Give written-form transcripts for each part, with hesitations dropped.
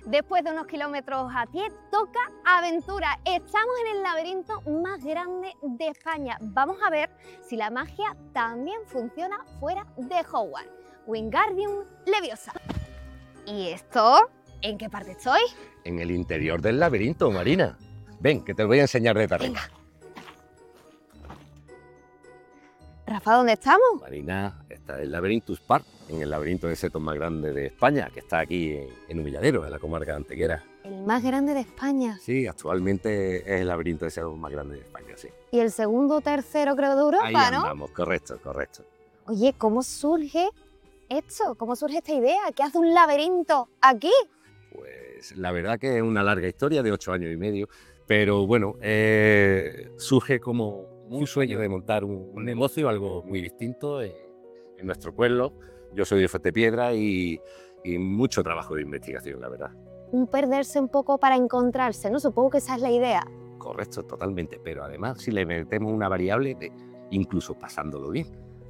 Después de unos kilómetros a pie, toca aventura. Estamos en el laberinto más grande de España. Vamos a ver si la magia también funciona fuera de Hogwarts. Wingardium Leviosa. ¿Y esto? ¿En qué parte estoy? En el interior del laberinto, Marina. Ven, que te lo voy a enseñar desde arriba. Venga. Rafa, ¿dónde estamos? Marina, está el Laberintus Park, en el laberinto de setos más grande de España, que está aquí en Humilladero, en la comarca de Antequera. El más grande de España. Sí, actualmente es el laberinto de setos más grande de España, sí. Y el segundo o tercero, creo, de Europa, Ahí ¿no? andamos, correcto. Oye, ¿cómo surge esto? ¿Cómo surge esta idea? ¿Qué hace un laberinto aquí? Pues la verdad que es una larga historia de 8 años y medio, pero bueno, surge como un sueño de montar un negocio, algo muy distinto en nuestro pueblo. Yo soy de Fuentepiedra y mucho trabajo de investigación, la verdad. Un perderse un poco para encontrarse, ¿no? Supongo que esa es la idea. Correcto, totalmente, pero además si le metemos una variable de incluso pasándolo bien.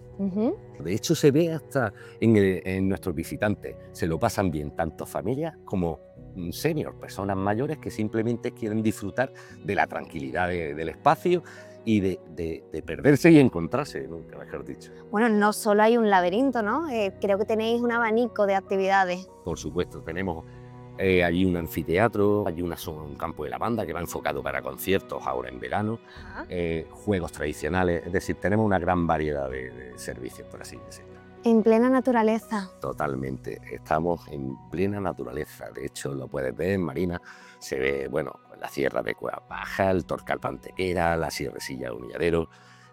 De hecho se ve hasta en nuestros visitantes, se lo pasan bien tanto familias como seniors, personas mayores que simplemente quieren disfrutar de la tranquilidad del espacio y de perderse y encontrarse, nunca mejor dicho. Bueno, no solo hay un laberinto, ¿no? Creo que tenéis un abanico de actividades. Por supuesto, tenemos allí un anfiteatro, hay un campo de lavanda que va enfocado para conciertos ahora en verano, juegos tradicionales, es decir, tenemos una gran variedad de servicios, por así decirlo. En plena naturaleza. Totalmente, estamos en plena naturaleza, de hecho lo puedes ver en Marina, se ve, bueno, la Sierra de Cuevas Bajas, el Torcal Pantequera, la Sierrecilla de Humilladero,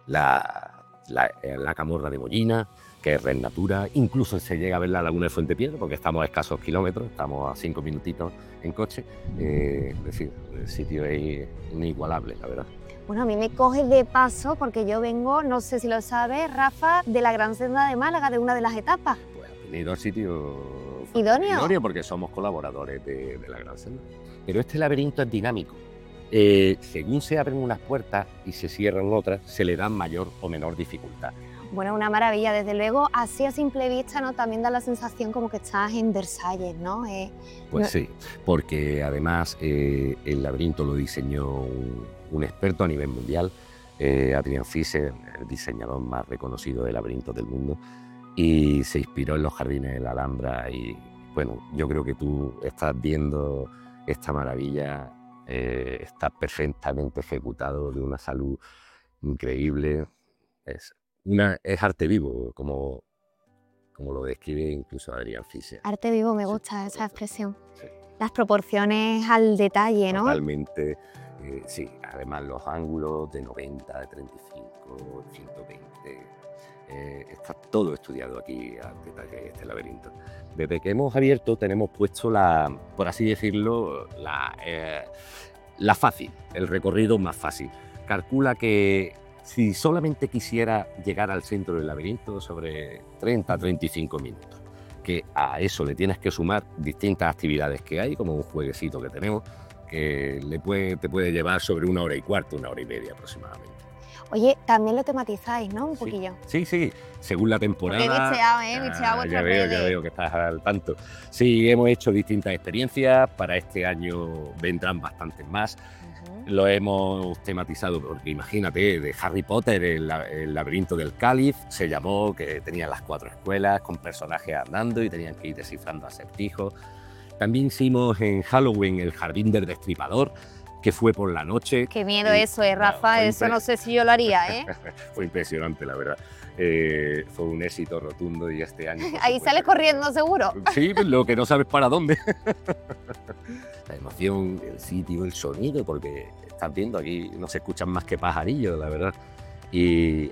la Camorra de Mollina, que es Red Natura, incluso se llega a ver la Laguna de Fuentepiedra, porque estamos a escasos kilómetros, estamos a 5 minutitos en coche, es decir, el sitio es inigualable, la verdad. Bueno, a mí me coge de paso porque yo vengo, no sé si lo sabes, Rafa, de la Gran Senda de Málaga, de una de las etapas. Pues ha venido al sitio idóneo porque somos colaboradores de la Gran Senda. Pero este laberinto es dinámico. Según se abren unas puertas y se cierran otras, se le da mayor o menor dificultad. Bueno, una maravilla, desde luego, así a simple vista, ¿no? También da la sensación como que estás en Versalles, ¿no? Pues sí, porque además el laberinto lo diseñó un experto a nivel mundial, Adrian Fischer, el diseñador más reconocido de laberintos del mundo, y se inspiró en los jardines de la Alhambra y, bueno, yo creo que tú estás viendo esta maravilla, está perfectamente ejecutado, de una salud increíble, es arte vivo, como lo describe incluso Adrian Fischer. Arte vivo, me gusta esa expresión. Sí. Las proporciones al detalle, ¿no? Totalmente, sí. Además los ángulos de 90, de 35, 120, está todo estudiado aquí al detalle este laberinto. Desde que hemos abierto tenemos puesto por así decirlo, la fácil, el recorrido más fácil. Calcula que si solamente quisiera llegar al centro del laberinto, sobre 30-35 minutos, que a eso le tienes que sumar distintas actividades que hay, como un jueguecito que tenemos, que te puede llevar sobre 1 hora y cuarto, 1 hora y media aproximadamente. Oye, también lo tematizáis, ¿no? Un poquillo. Sí, según la temporada. Porque he bicheado vuestras redes. Ya veo que estás al tanto. Sí, hemos hecho distintas experiencias, para este año vendrán bastantes más. Lo hemos tematizado porque imagínate, de Harry Potter, el laberinto del Cáliz, se llamó, que tenían las 4 escuelas con personajes andando y tenían que ir descifrando acertijos. También hicimos en Halloween el Jardín del Destripador, que fue por la noche. Qué miedo eso, Rafa, eso no sé si yo lo haría, Fue impresionante, la verdad. Fue un éxito rotundo y este año... Ahí sales corriendo, seguro. Sí, lo que no sabes para dónde. La emoción, el sitio, el sonido, porque estás viendo aquí, no se escuchan más que pajarillos, la verdad. Y